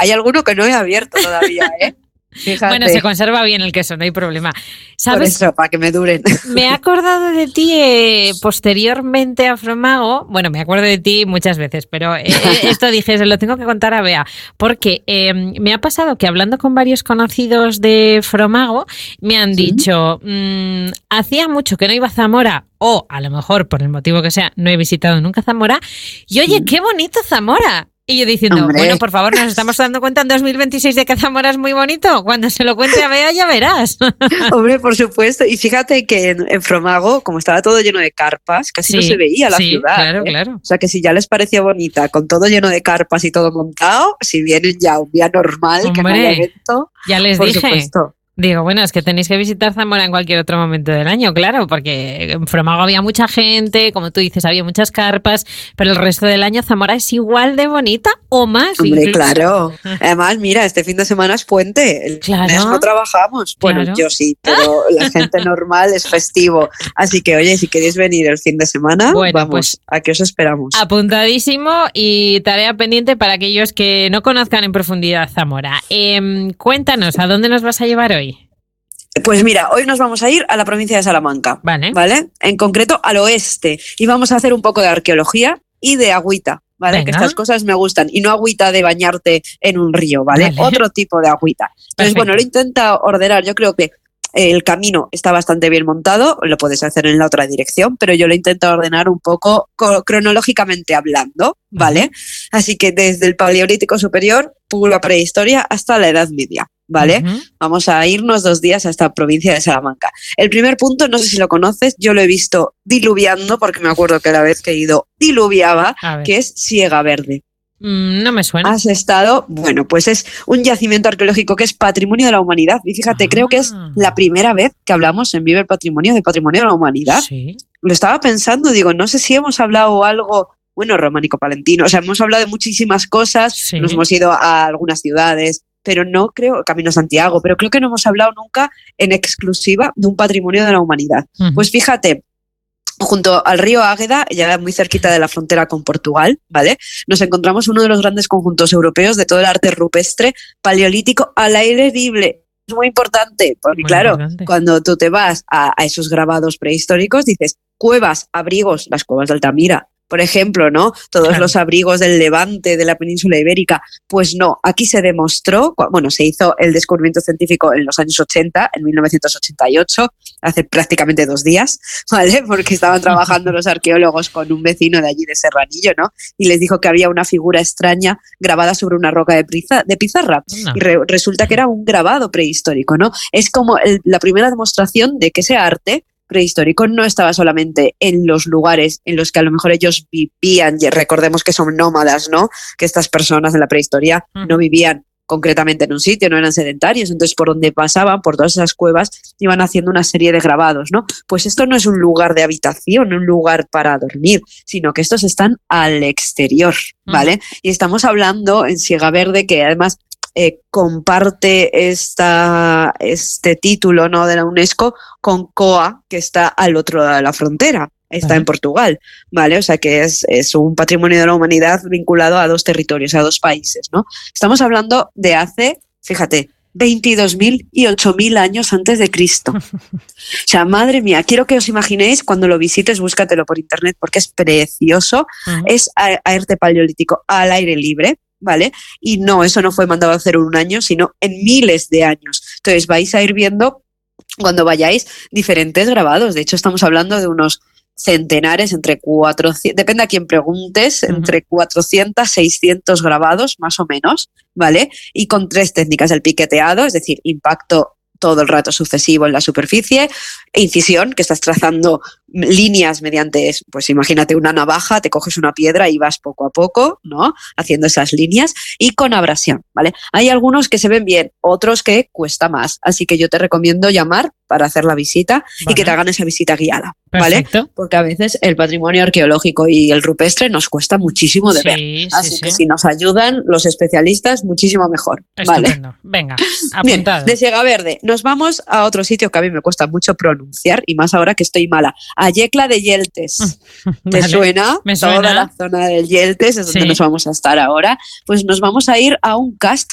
Hay alguno que no he abierto todavía, ¿eh? Fíjate. Bueno, se conserva bien el queso, no hay problema. ¿Sabes? Por eso, para que me duren. Me he acordado de ti posteriormente a Fromago. Bueno, me acuerdo de ti muchas veces, pero esto dije, se lo tengo que contar a Bea, porque me ha pasado que hablando con varios conocidos de Fromago, me han dicho, hacía mucho que no iba a Zamora, o a lo mejor por el motivo que sea, no he visitado nunca Zamora, y oye, qué bonito Zamora. Y yo diciendo, Hombre. bueno, por favor, nos estamos dando cuenta en 2026 de que Zamora es muy bonito. Cuando se lo cuente a Bea ya verás. Hombre, por supuesto. Y fíjate que en Fromago, como estaba todo lleno de carpas, casi no se veía la ciudad. Claro, ¿eh? claro. O sea que si ya les parecía bonita, con todo lleno de carpas y todo montado, si vienen ya un día normal, Hombre, que no haya evento, ya les por dije. supuesto. Digo, bueno, es que tenéis que visitar Zamora en cualquier otro momento del año, claro, porque en Fromago había mucha gente, como tú dices, había muchas carpas, pero el resto del año Zamora es igual de bonita o más. Hombre, incluso. claro. Además, mira, este fin de semana es puente. El lunes no trabajamos. Bueno, claro. yo sí, pero la gente normal es festivo. Así que, oye, si queréis venir el fin de semana, bueno, vamos, pues, aquí os esperamos. Apuntadísimo y tarea pendiente para aquellos que no conozcan en profundidad Zamora. Cuéntanos, ¿a dónde nos vas a llevar hoy? Pues mira, hoy nos vamos a ir a la provincia de Salamanca, ¿vale? En concreto al oeste, y vamos a hacer un poco de arqueología y de agüita, ¿vale? Venga. Que estas cosas me gustan, y no agüita de bañarte en un río, ¿vale? Otro tipo de agüita. Entonces, Perfecto. bueno, lo intenta ordenar, yo creo que el camino está bastante bien montado, lo puedes hacer en la otra dirección, pero yo lo intento ordenar un poco cronológicamente hablando, ¿vale? Así que desde el Paleolítico Superior, pura prehistoria, hasta la Edad Media, ¿vale? Vamos a irnos 2 días a esta provincia de Salamanca. El primer punto, no sé si lo conoces, yo lo he visto diluviando, porque me acuerdo que la vez que he ido diluviaba, que es Siega Verde. No me suena. ¿Has estado? Bueno, pues es un yacimiento arqueológico que es patrimonio de la humanidad. Y fíjate, creo que es la primera vez que hablamos en Vive el Patrimonio de patrimonio de la humanidad. Sí. Lo estaba pensando, digo, no sé si hemos hablado algo, bueno, románico palentino, o sea, hemos hablado de muchísimas cosas, nos hemos ido a algunas ciudades, pero no creo, Camino a Santiago, pero creo que no hemos hablado nunca en exclusiva de un patrimonio de la humanidad. Pues fíjate, junto al río Águeda, ya muy cerquita de la frontera con Portugal, ¿vale? Nos encontramos uno de los grandes conjuntos europeos de todo el arte rupestre paleolítico al aire libre. Es muy importante, porque cuando tú te vas a esos grabados prehistóricos, dices cuevas, abrigos, las cuevas de Altamira, por ejemplo, ¿no? Todos los abrigos del Levante, de la península ibérica. Pues no, aquí se demostró, bueno, se hizo el descubrimiento científico en los años 80, en 1988, hace prácticamente 2 días, ¿vale? Porque estaban trabajando los arqueólogos con un vecino de allí de Serranillo, ¿no? Y les dijo que había una figura extraña grabada sobre una roca de pizarra. Y resulta que era un grabado prehistórico, ¿no? Es como la primera demostración de que ese arte prehistórico no estaba solamente en los lugares en los que a lo mejor ellos vivían, y recordemos que son nómadas, ¿no? Que estas personas en la prehistoria no vivían concretamente en un sitio, no eran sedentarios, entonces por donde pasaban, por todas esas cuevas, iban haciendo una serie de grabados, ¿no? Pues esto no es un lugar de habitación, un lugar para dormir, sino que estos están al exterior, ¿vale? Y estamos hablando en Siega Verde, que además comparte este título, ¿no? De la UNESCO con Coa, que está al otro lado de la frontera, está en Portugal, ¿vale? O sea que es un patrimonio de la humanidad vinculado a 2 territorios, a 2 países, ¿no? Estamos hablando de hace, fíjate, 22.000 y 8.000 años antes de Cristo. O sea, madre mía, quiero que os imaginéis, cuando lo visites, búscatelo por internet porque es precioso, es arte paleolítico al aire libre, ¿vale? Y no, eso no fue mandado a hacer en 1 año, sino en miles de años. Entonces vais a ir viendo, cuando vayáis, diferentes grabados. De hecho, estamos hablando de unos centenares, entre 400, depende a quién preguntes, entre 400, 600 grabados, más o menos, ¿vale? Y con 3 técnicas: el piqueteado, es decir, impacto todo el rato sucesivo en la superficie, incisión, que estás trazando líneas mediante, pues imagínate una navaja, te coges una piedra y vas poco a poco, ¿no? Haciendo esas líneas, y con abrasión, ¿vale? Hay algunos que se ven bien, otros que cuesta más, así que yo te recomiendo llamar para hacer la visita y que te hagan esa visita guiada, ¿vale? Perfecto. Porque a veces el patrimonio arqueológico y el rupestre nos cuesta muchísimo de ver, así que si nos ayudan los especialistas, muchísimo mejor, Estupendo. ¿vale? Venga, Bien, apuntado. de Siega Verde nos vamos a otro sitio que a mí me cuesta mucho pronunciar, y más ahora que estoy mala, a Yecla de Yeltes. ¿Te suena? Me suena. Toda la zona del Yeltes es donde nos vamos a estar ahora. Pues nos vamos a ir a un castro